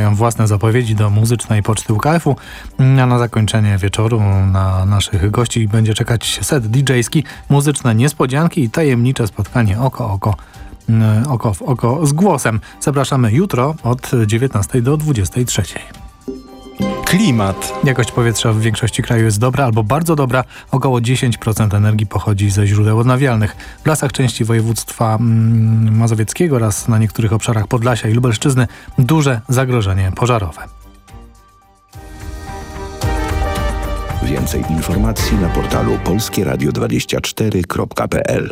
mają własne zapowiedzi do muzycznej poczty UKF-u. A na zakończenie wieczoru na naszych gości będzie czekać set DJ-ski, muzyczne niespodzianki i tajemnicze spotkanie oko w oko z głosem. Zapraszamy jutro od 19 do 23. Klimat. Jakość powietrza w większości kraju jest dobra albo bardzo dobra. Około 10% energii pochodzi ze źródeł odnawialnych. W lasach części województwa mazowieckiego oraz na niektórych obszarach Podlasia i Lubelszczyzny duże zagrożenie pożarowe. Więcej informacji na portalu polskieradio24.pl.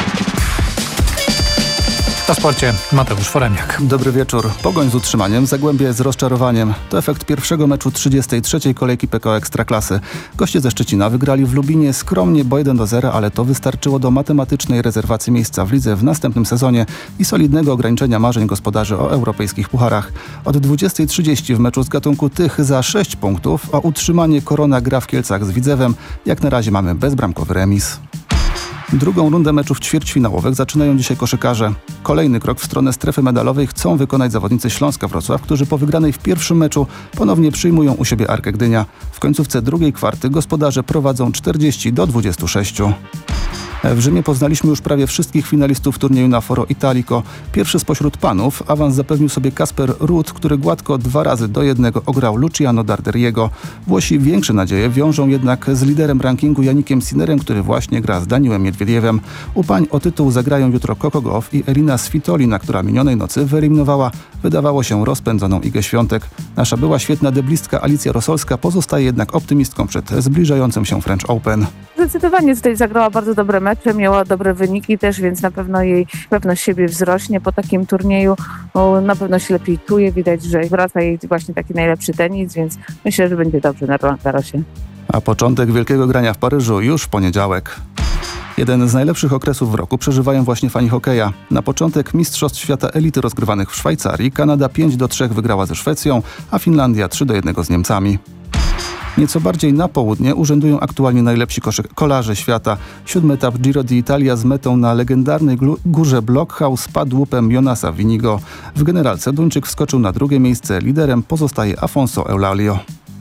Na sporcie Mateusz Foremniak. Dobry wieczór. Pogoń z utrzymaniem, Zagłębie z rozczarowaniem. To efekt pierwszego meczu 33. kolejki PKO Ekstraklasy. Goście ze Szczecina wygrali w Lubinie skromnie, bo 1-0, ale to wystarczyło do matematycznej rezerwacji miejsca w lidze w następnym sezonie i solidnego ograniczenia marzeń gospodarzy o europejskich pucharach. Od 20:30 w meczu z gatunku tych za 6 punktów, a utrzymanie Korona gra w Kielcach z Widzewem. Jak na razie mamy bezbramkowy remis. Drugą rundę meczów ćwierćfinałowych zaczynają dzisiaj koszykarze. Kolejny krok w stronę strefy medalowej chcą wykonać zawodnicy Śląska Wrocław, którzy po wygranej w pierwszym meczu ponownie przyjmują u siebie Arkę Gdynia. W końcówce drugiej kwarty gospodarze prowadzą 40-26. W Rzymie poznaliśmy już prawie wszystkich finalistów turnieju na Foro Italico. Pierwszy spośród panów awans zapewnił sobie Kasper Ruud, który gładko 2-1 ograł Luciano Darderiego. Włosi większe nadzieje wiążą jednak z liderem rankingu Janikiem Sinnerem, który właśnie gra z Daniłem Miedwiediewem. U pań o tytuł zagrają jutro Coco Gauff i Elina Svitolina, która minionej nocy wyeliminowała, wydawało się, rozpędzoną Igę Świątek. Nasza była świetna deblistka Alicja Rosolska pozostaje jednak optymistką przed zbliżającym się French Open. Zdecydowanie tutaj zagrała bardzo dobre mecze, miała dobre wyniki też, więc na pewno jej pewność siebie wzrośnie po takim turnieju. Na pewno się lepiej czuje, widać, że wraca jej właśnie taki najlepszy tenis, więc myślę, że będzie dobrze na Roland Garrosie. A początek wielkiego grania w Paryżu już w poniedziałek. Jeden z najlepszych okresów w roku przeżywają właśnie fani hokeja. Na początek Mistrzostw Świata Elity rozgrywanych w Szwajcarii Kanada 5-3 wygrała ze Szwecją, a Finlandia 3-1 z Niemcami. Nieco bardziej na południe urzędują aktualnie najlepsi kolarze świata. 7. etap Giro d'Italia z metą na legendarnej górze Blockhaus padł łupem Jonasa Vinigo. W generalce Duńczyk wskoczył na drugie miejsce. Liderem pozostaje Afonso Eulalio.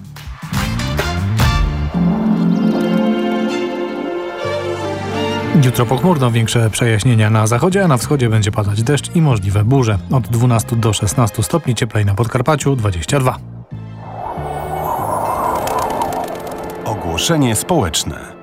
Jutro pochmurno, większe przejaśnienia na zachodzie, a na wschodzie będzie padać deszcz i możliwe burze. Od 12 do 16 stopni, cieplej na Podkarpaciu 22. Ogłoszenie społeczne.